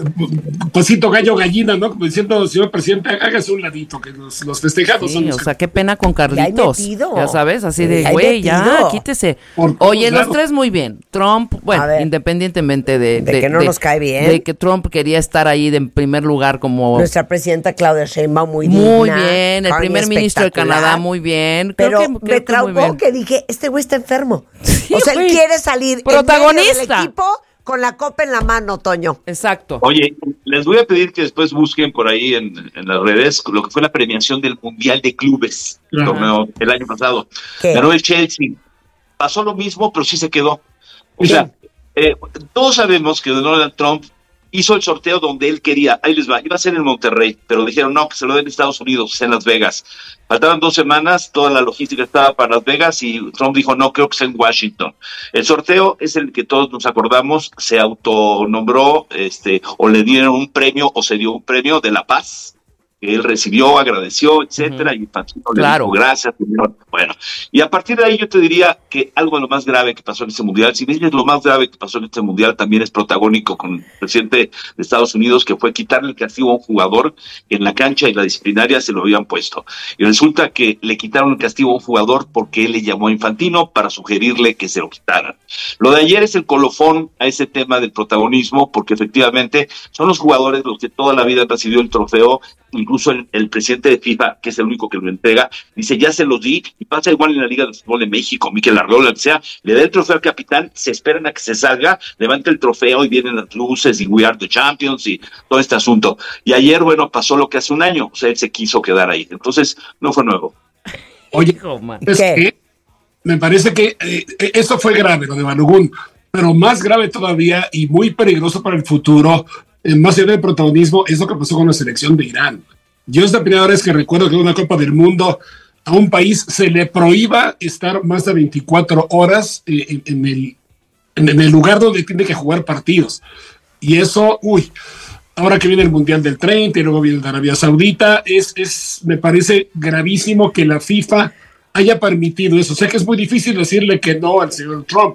pasito gallo gallina, ¿no? Como diciendo, señor presidente, hágase un ladito, que los, los festejados sí, son los o que... sea, qué pena con Carlitos. Ya sabes, así de, güey, ya, quítese. Oye, los tres muy bien. Trump, bueno, independientemente de... De, de que no de, nos cae bien. De que Trump quería estar ahí de, en primer lugar como... Nuestra presidenta Claudia Sheinbaum, muy Muy digna, bien, el primer ministro de Canadá, muy bien. Pero creo que, me traumó que dije, este güey está enfermo. Sí, o sea, él güey. quiere salir protagonista en medio del equipo con la copa en la mano, Toño. Exacto. Oye, les voy a pedir que después busquen por ahí en, en las redes lo que fue la premiación del Mundial de Clubes, el torneo el año pasado. ¿Qué? Ganó el Chelsea. Pasó lo mismo, pero sí se quedó. O sea, eh, todos sabemos que Donald Trump hizo el sorteo donde él quería. Ahí les va. Iba a ser en Monterrey, pero dijeron no, que se lo den en Estados Unidos, en Las Vegas. Faltaban dos semanas, toda la logística estaba para Las Vegas y Trump dijo no, creo que sea en Washington. El sorteo es el que todos nos acordamos, se autonombró, este, o le dieron un premio o se dio un premio de la paz. Que él recibió, agradeció, etcétera, uh-huh. y Infantino claro. le dijo gracias, señor. Bueno, y a partir de ahí yo te diría que algo de lo más grave que pasó en este mundial, si bien es lo más grave que pasó en este mundial, también es protagónico con el presidente de Estados Unidos, que fue quitarle el castigo a un jugador que en la cancha y la disciplinaria se lo habían puesto. Y resulta que le quitaron el castigo a un jugador porque él le llamó a Infantino para sugerirle que se lo quitaran. Lo de ayer es el colofón a ese tema del protagonismo, porque efectivamente son los jugadores los que toda la vida han recibido el trofeo. Incluso el, el presidente de FIFA, que es el único que lo entrega, dice, ya se los di, y pasa igual en la Liga de Fútbol de México, Mikel Arreola, que sea, le da el trofeo al capitán, se esperan a que se salga, levanta el trofeo y vienen las luces y We Are the Champions y todo este asunto. Y ayer, bueno, pasó lo que hace un año, o sea, él se quiso quedar ahí, entonces no fue nuevo. Oye, es que me parece que eh, eso fue grave, lo de Balogun, pero más grave todavía y muy peligroso para el futuro, eh, más allá del protagonismo, es lo que pasó con la selección de Irán. Yo es la primera vez que recuerdo que en una Copa del Mundo a un país se le prohíba estar más de veinticuatro horas eh, en, en, el, en, en el lugar donde tiene que jugar partidos. Y eso, uy, ahora que viene el Mundial del treinta y luego viene el de Arabia Saudita, es, es, me parece gravísimo que la FIFA haya permitido eso. Sé que es muy difícil decirle que no al señor Trump,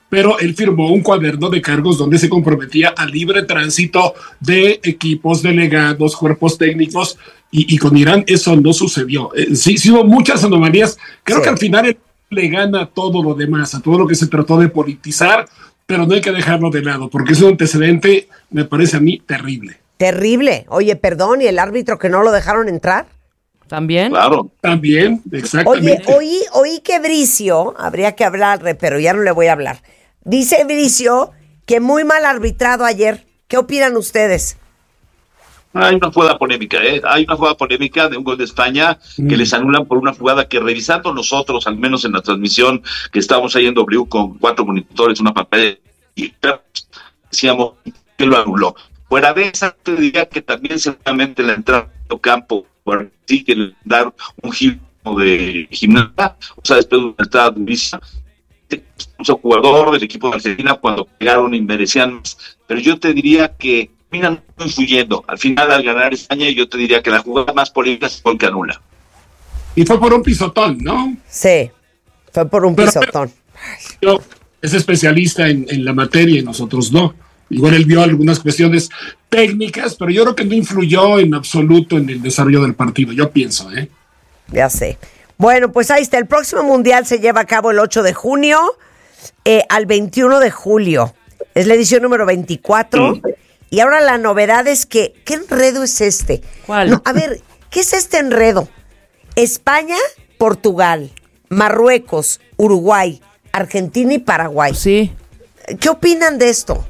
pero él firmó un cuaderno de cargos donde se comprometía al libre tránsito de equipos, delegados, cuerpos técnicos, y, y con Irán eso no sucedió. Eh, sí, sí hubo muchas anomalías. Creo sí. que al final él le gana a todo lo demás, a todo lo que se trató de politizar, pero no hay que dejarlo de lado, porque es un antecedente, me parece a mí, terrible. Terrible. Oye, perdón, ¿y el árbitro que no lo dejaron entrar? ¿También? Claro, también, exactamente. Oye, oí, oí que Bricio, habría que hablarle, pero ya no le voy a hablar. Dice Bricio que muy mal arbitrado ayer. ¿Qué opinan ustedes? Hay una jugada polémica, ¿eh? Hay una jugada polémica de un gol de España mm. que les anulan por una jugada que, revisando nosotros, al menos en la transmisión que estábamos ahí en W con cuatro monitores, una pantalla, y decíamos que lo anuló. Fuera de esa, te diría que también seguramente la entrada de campo, bueno, sí que dar un giro de gimnasia, o sea, después de una entrada durísima, un jugador del equipo de Argentina cuando pegaron y merecían más, pero yo te diría que terminan influyendo. Al final, al ganar España, yo te diría que la jugada más polémica es el que anula. Y fue por un pisotón, ¿no? Sí, fue por un pero, pisotón. Yo es especialista en, en la materia y nosotros no. Igual él vio algunas cuestiones técnicas, pero yo creo que no influyó en absoluto en el desarrollo del partido, yo pienso, ¿eh? Ya sé. Bueno, pues ahí está. El próximo Mundial se lleva a cabo el ocho de junio eh, al veintiuno de julio. Es la edición número veinticuatro. Sí. Y ahora la novedad es que, ¿qué enredo es este? ¿Cuál? No, a ver, ¿qué es este enredo? España, Portugal, Marruecos, Uruguay, Argentina y Paraguay. Sí. ¿Qué opinan de esto?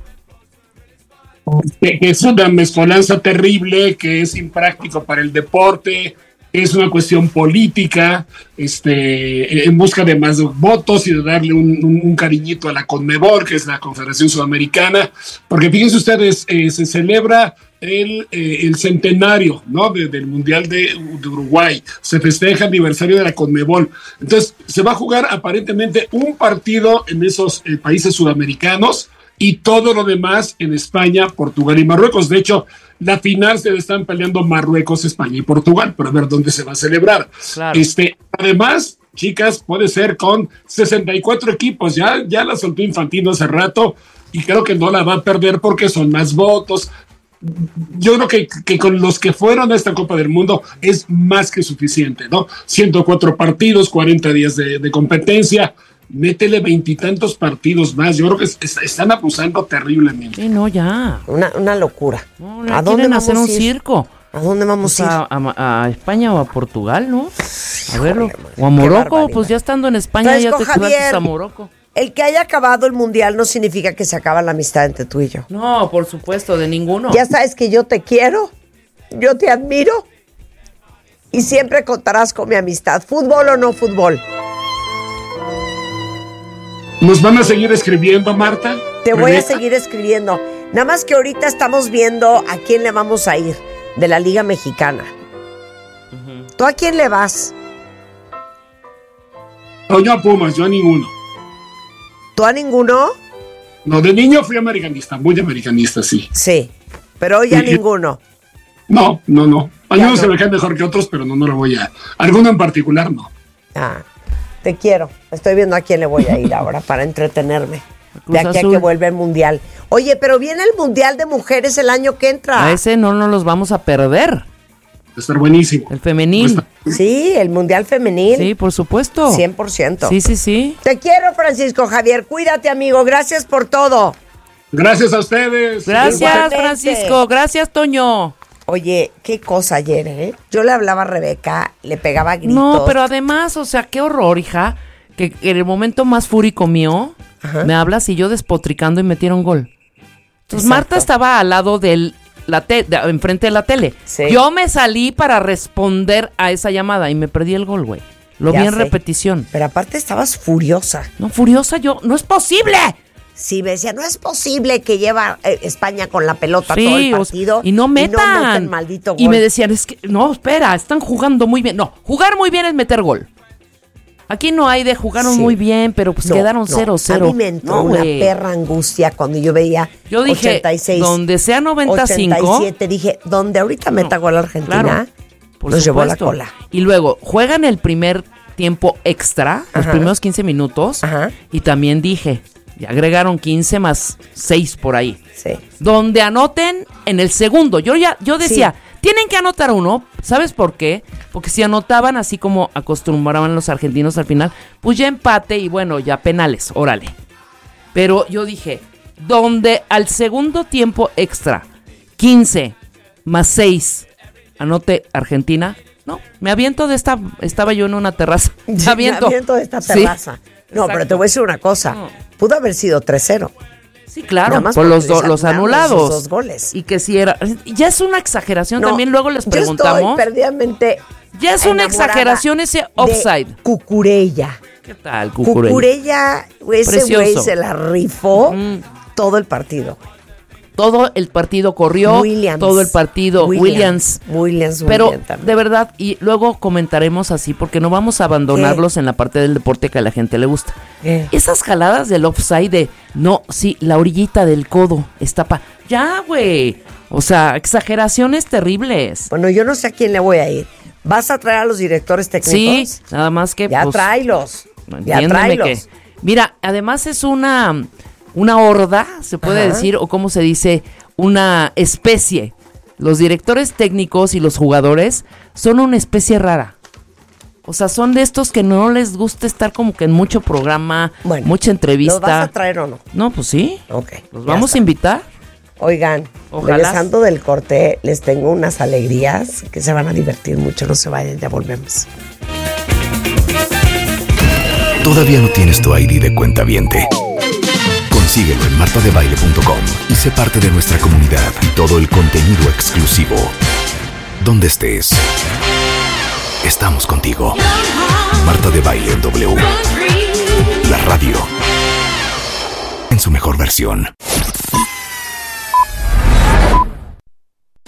Que es una mezcolanza terrible, que es impráctico para el deporte, es una cuestión política, este, en busca de más votos y de darle un, un, un cariñito a la CONMEBOL, que es la Confederación Sudamericana, porque fíjense ustedes, eh, se celebra el, eh, el centenario, ¿no? de, del Mundial de, de Uruguay, se festeja el aniversario de la CONMEBOL, entonces se va a jugar aparentemente un partido en esos eh, países sudamericanos, y todo lo demás en España, Portugal y Marruecos. De hecho, la final se están peleando Marruecos, España y Portugal, pero a ver dónde se va a celebrar. Claro. Este, además, chicas, puede ser con sesenta y cuatro equipos. Ya, ya la soltó Infantino hace rato y creo que no la va a perder porque son más votos. Yo creo que, que con los que fueron a esta Copa del Mundo es más que suficiente, ¿no? ciento cuatro partidos, cuarenta días de, de competencia. Métele veintitantos partidos más. Yo creo que es, es, están abusando terriblemente. Sí, no, ya. Una, una locura. No, ¿A dónde vamos hacer un ir? circo? ¿A dónde vamos pues a ir? A, a España o a Portugal, ¿no? A verlo. O a Morocco, pues ya estando en España Fresco, ya te Javier, a Morocco. El que haya acabado el mundial no significa que se acaba la amistad entre tú y yo. No, por supuesto, de ninguno. Ya sabes que yo te quiero, yo te admiro y siempre contarás con mi amistad. ¿Fútbol o no fútbol? ¿Nos van a seguir escribiendo, Marta? Te voy a seguir escribiendo. Nada más que ahorita estamos viendo a quién le vamos a ir de la Liga Mexicana. Uh-huh. ¿Tú a quién le vas? No, yo a Pumas, yo a ninguno. ¿Tú a ninguno? No, de niño fui americanista, muy americanista, sí. Sí, pero hoy a y, ninguno. No, no, no. Algunos no. se me caen mejor que otros, pero no, no lo voy a... Alguno en particular, no. Ah. Te quiero. Estoy viendo a quién le voy a ir ahora para entretenerme. De aquí a que vuelve el mundial. Oye, pero viene el mundial de mujeres el año que entra. A ese no nos los vamos a perder. Va a estar buenísimo. El femenil. Sí, el mundial femenil. Sí, por supuesto. cien por ciento. Sí, sí, sí. Te quiero, Francisco Javier. Cuídate, amigo. Gracias por todo. Gracias a ustedes. Gracias, Francisco. Gracias, Toño. Oye, qué cosa ayer, ¿eh? Yo le hablaba a Rebeca, le pegaba gritos. No, pero además, o sea, qué horror, hija, que en el momento más fúrico mío, ajá, me hablas y yo despotricando y metieron gol. Entonces, exacto, Marta estaba al lado del, la te, de, enfrente de la tele. Sí. Yo me salí para responder a esa llamada y me perdí el gol, güey. Lo ya vi en sé. repetición. Pero aparte estabas furiosa. No, furiosa yo, ¡no es posible! Sí, me decía, no es posible que lleva eh, España con la pelota sí, todo el partido y no metan, y no meten maldito gol. Y me decían, es que, no, espera, están jugando muy bien. No, jugar muy bien es meter gol. Aquí no hay de jugaron sí. muy bien, pero pues no, quedaron cero cero. No. A mí me entró no, una wey. perra angustia cuando yo veía yo dije, ochenta y seis, donde sea noventa y cinco. ochenta y siete, dije, donde ahorita meta no, gol Argentina, claro, por nos supuesto. llevó la cola. Y luego, juegan el primer tiempo extra, ajá, los primeros quince minutos, ajá, y también dije... Y agregaron quince más seis por ahí. Sí. Donde anoten en el segundo. Yo ya yo decía, sí. tienen que anotar uno. ¿Sabes por qué? Porque si anotaban así como acostumbraban los argentinos al final, pues ya empate y bueno, ya penales, órale. Pero yo dije, donde al segundo tiempo extra, quince más seis, anote Argentina. No, me aviento de esta, estaba yo en una terraza. Me aviento, me aviento de esta terraza. Sí, no, exacto. Pero te voy a decir una cosa. No. Pudo haber sido tres cero. Sí, claro, por los, do, los anulados. Dos goles. Y que si era... Ya es una exageración, no, también luego les preguntamos. Yo estoy perdidamente ya es una exageración ese offside. Cucurella. ¿Qué tal, Cucurella? Cucurella, ese güey se la rifó mm. todo el partido. Todo el partido corrió, Williams, todo el partido, Williams. Williams, Williams Pero Williams de verdad, y luego comentaremos así, porque no vamos a abandonarlos ¿Qué? En la parte del deporte que a la gente le gusta. ¿Qué? Esas jaladas del offside de, no, sí, la orillita del codo está pa... Ya, güey. O sea, exageraciones terribles. Bueno, yo no sé a quién le voy a ir. ¿Vas a traer a los directores técnicos? Sí, nada más que... Ya pues, tráelos, ya tráelos. Que, mira, además es una... Una horda, se puede Ajá. decir, o como se dice, una especie. Los directores técnicos y los jugadores son una especie rara. O sea, son de estos que no les gusta estar como que en mucho programa, bueno, mucha entrevista. ¿Los vas a traer o no? No, pues sí. Ok. ¿Los vamos está. a invitar? Oigan, Ojalá. regresando del corte, les tengo unas alegrías que se van a divertir mucho. No se vayan, ya volvemos. ¿Todavía no tienes tu I D de cuentaviente? Consíguelo en marta de baile punto com y sé parte de nuestra comunidad y todo el contenido exclusivo. Donde estés, estamos contigo. Marta de Baile en W. La radio en su mejor versión.